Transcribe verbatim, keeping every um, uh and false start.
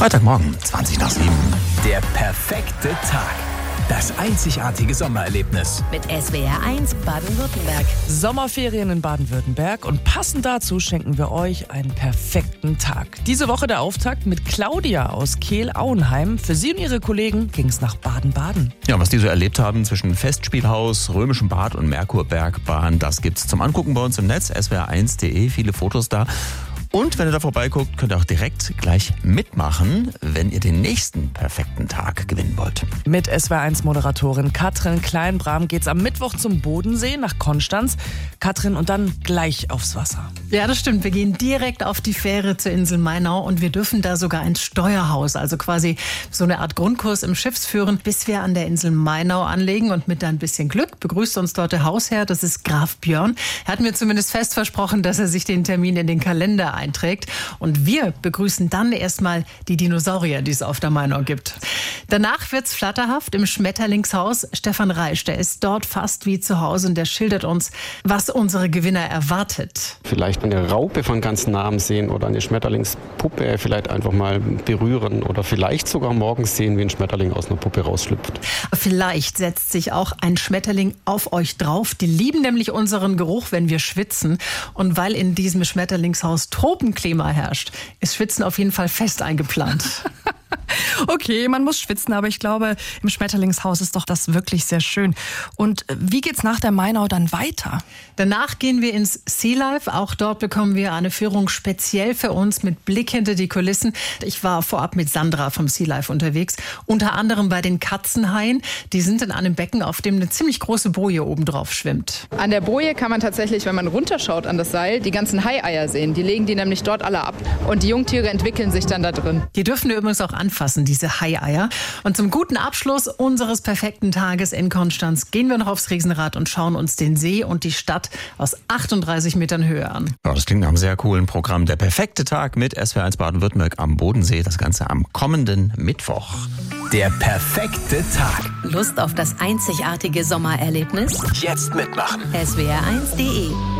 Freitagmorgen, zwanzig nach sieben. Der perfekte Tag. Das einzigartige Sommererlebnis. Mit S W R eins Baden-Württemberg. Sommerferien in Baden-Württemberg und passend dazu schenken wir euch einen perfekten Tag. Diese Woche der Auftakt mit Claudia aus Kehl-Auenheim. Für sie und ihre Kollegen ging es nach Baden-Baden. Ja, was die so erlebt haben zwischen Festspielhaus, Römischem Bad und Merkurbergbahn, das gibt's zum Angucken bei uns im Netz, S W R eins punkt de, viele Fotos da. Und wenn ihr da vorbeiguckt, könnt ihr auch direkt gleich mitmachen, wenn ihr den nächsten perfekten Tag gewinnen wollt. Mit S W R eins Moderatorin Katrin Kleinbram geht's am Mittwoch zum Bodensee nach Konstanz. Katrin, und dann gleich aufs Wasser. Ja, das stimmt. Wir gehen direkt auf die Fähre zur Insel Mainau und wir dürfen da sogar ins Steuerhaus, also quasi so eine Art Grundkurs im Schiffsführen, bis wir an der Insel Mainau anlegen. Und mit ein bisschen Glück begrüßt uns dort der Hausherr, das ist Graf Björn. Er hat mir zumindest fest versprochen, dass er sich den Termin in den Kalender einträgt. Und wir begrüßen dann erstmal die Dinosaurier, die es auf der Mainau gibt. Danach wird's flatterhaft im Schmetterlingshaus. Stefan Reisch, der ist dort fast wie zu Hause und der schildert uns, was unsere Gewinner erwartet. Vielleicht eine Raupe von ganz nahem sehen oder eine Schmetterlingspuppe vielleicht einfach mal berühren oder vielleicht sogar morgens sehen, wie ein Schmetterling aus einer Puppe rausschlüpft. Vielleicht setzt sich auch ein Schmetterling auf euch drauf. Die lieben nämlich unseren Geruch, wenn wir schwitzen. Und weil in diesem Schmetterlingshaus Tropenklima herrscht, ist Schwitzen auf jeden Fall fest eingeplant. Okay, man muss schwitzen, aber ich glaube, im Schmetterlingshaus ist doch das wirklich sehr schön. Und wie geht's nach der Mainau dann weiter? Danach gehen wir ins Sea Life. Auch dort bekommen wir eine Führung speziell für uns mit Blick hinter die Kulissen. Ich war vorab mit Sandra vom Sea Life unterwegs, unter anderem bei den Katzenhaien. Die sind in einem Becken, auf dem eine ziemlich große Boje oben drauf schwimmt. An der Boje kann man tatsächlich, wenn man runterschaut an das Seil, die ganzen Haieier sehen. Die legen die nämlich dort alle ab und die Jungtiere entwickeln sich dann da drin. Die dürfen wir übrigens auch anfassen, diese Haieier. Und zum guten Abschluss unseres perfekten Tages in Konstanz gehen wir noch aufs Riesenrad und schauen uns den See und die Stadt aus achtunddreißig Metern Höhe an. Ja, das klingt nach einem sehr coolen Programm. Der perfekte Tag mit S W R eins Baden-Württemberg am Bodensee. Das Ganze am kommenden Mittwoch. Der perfekte Tag. Lust auf das einzigartige Sommererlebnis? Jetzt mitmachen. S W R eins punkt de